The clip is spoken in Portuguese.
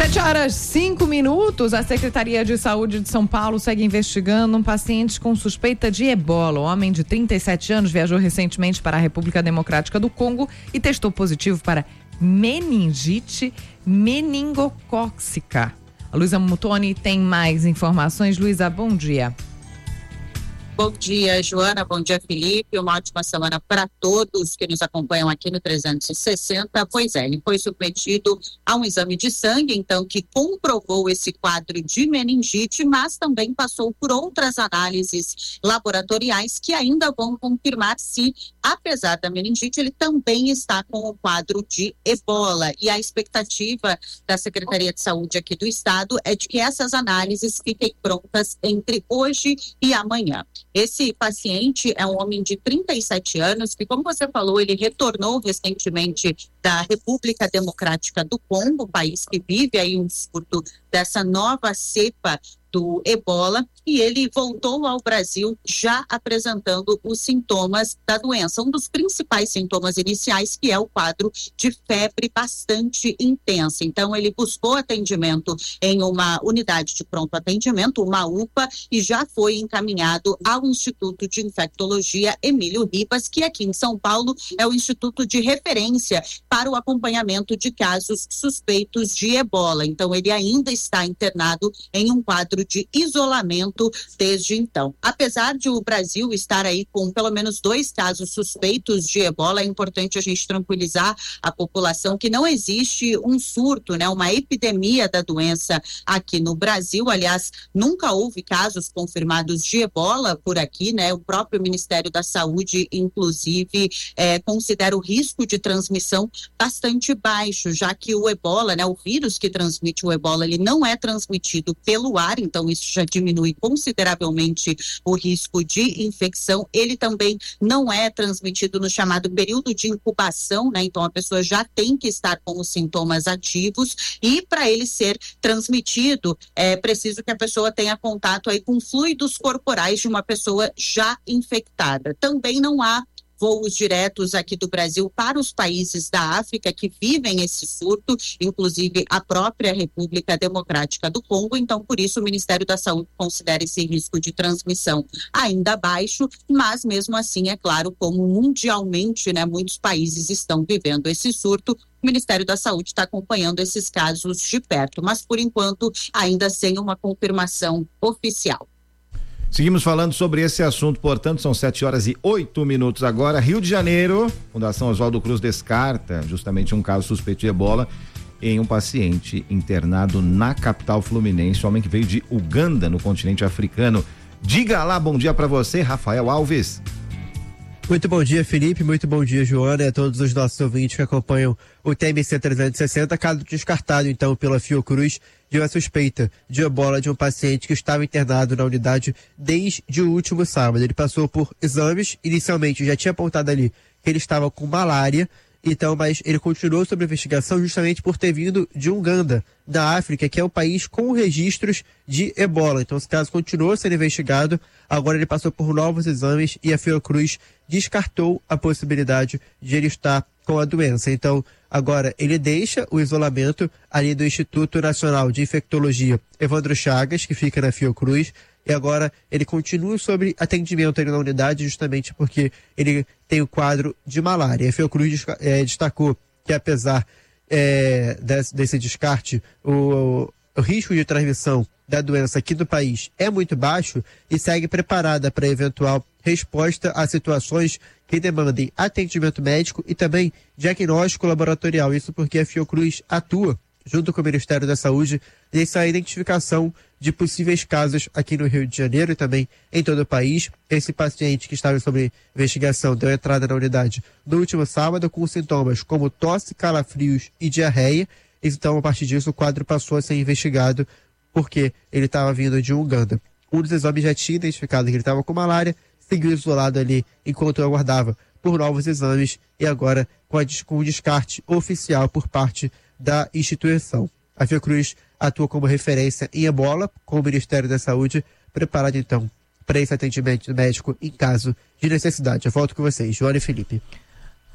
7h05. A Secretaria de Saúde de São Paulo segue investigando um paciente com suspeita de ebola. O homem de 37 anos viajou recentemente para a República Democrática do Congo e testou positivo para meningite meningocócica. A Luísa Mutoni tem mais informações. Luísa, bom dia. Bom dia, Joana. Bom dia, Felipe. Uma ótima semana para todos que nos acompanham aqui no 360. Pois é, ele foi submetido a um exame de sangue, então, que comprovou esse quadro de meningite, mas também passou por outras análises laboratoriais que ainda vão confirmar se, apesar da meningite, ele também está com o quadro de ebola. E a expectativa da Secretaria de Saúde aqui do Estado é de que essas análises fiquem prontas entre hoje e amanhã. Esse paciente é um homem de 37 anos que, como você falou, ele retornou recentemente da República Democrática do Congo, país que vive aí um surto dessa nova cepa do ebola, e ele voltou ao Brasil já apresentando os sintomas da doença. Um dos principais sintomas iniciais, que é o quadro de febre bastante intensa. Então, ele buscou atendimento em uma unidade de pronto atendimento, uma UPA, e já foi encaminhado ao Instituto de Infectologia Emílio Ribas, que aqui em São Paulo é o instituto de referência para o acompanhamento de casos suspeitos de ebola. Então, ele ainda está internado em um quadro de isolamento desde então. Apesar de o Brasil estar aí com pelo menos 2 casos suspeitos de ebola, é importante a gente tranquilizar a população que não existe um surto, né, uma epidemia da doença aqui no Brasil. Aliás, nunca houve casos confirmados de ebola por aqui, né? O próprio Ministério da Saúde, inclusive, considera o risco de transmissão bastante baixo, já que o ebola, né, o vírus que transmite o ebola, ele não é transmitido pelo ar, então isso já diminui consideravelmente o risco de infecção. Ele também não é transmitido no chamado período de incubação, né? Então a pessoa já tem que estar com os sintomas ativos, e para ele ser transmitido é preciso que a pessoa tenha contato aí com fluidos corporais de uma pessoa já infectada. Também não há voos diretos aqui do Brasil para os países da África que vivem esse surto, inclusive a própria República Democrática do Congo. Então, por isso, o Ministério da Saúde considera esse risco de transmissão ainda baixo, mas mesmo assim, é claro, como mundialmente, né, muitos países estão vivendo esse surto, o Ministério da Saúde está acompanhando esses casos de perto, mas por enquanto ainda sem uma confirmação oficial. Seguimos falando sobre esse assunto, portanto, são 7h08 agora. Rio de Janeiro, Fundação Oswaldo Cruz descarta justamente um caso suspeito de ebola em um paciente internado na capital fluminense, um homem que veio de Uganda, no continente africano. Diga lá, bom dia para você, Rafael Alves. Muito bom dia, Felipe, muito bom dia, Joana, e a todos os nossos ouvintes que acompanham o TMC 360, caso descartado então pela Fiocruz de uma suspeita de ebola de um paciente que estava internado na unidade desde o último sábado. Ele passou por exames, inicialmente já tinha apontado ali que ele estava com malária, então, mas ele continuou sob investigação justamente por ter vindo de Uganda, da África, que é o país com registros de ebola. Então, esse caso continuou sendo investigado, agora ele passou por novos exames e a Fiocruz descartou a possibilidade de ele estar com a doença. Então, agora ele deixa o isolamento ali do Instituto Nacional de Infectologia Evandro Chagas, que fica na Fiocruz, e agora ele continua sobre atendimento ali na unidade, justamente porque ele tem o quadro de malária. A Fiocruz destacou que, apesar desse descarte, o risco de transmissão da doença aqui do país é muito baixo e segue preparada para eventual resposta a situações que demandem atendimento médico e também diagnóstico laboratorial. Isso porque a Fiocruz atua junto com o Ministério da Saúde nessa identificação de possíveis casos aqui no Rio de Janeiro e também em todo o país. Esse paciente que estava sob investigação deu entrada na unidade no último sábado com sintomas como tosse, calafrios e diarreia. Então, a partir disso, o quadro passou a ser investigado porque ele estava vindo de Uganda. Um dos exames já tinha identificado que ele estava com malária, seguiu isolado ali enquanto aguardava por novos exames e agora com o descarte oficial por parte da instituição. A Fiocruz atua como referência em ebola, com o Ministério da Saúde, preparado então para esse atendimento médico em caso de necessidade. Eu volto com vocês, Joana e Felipe.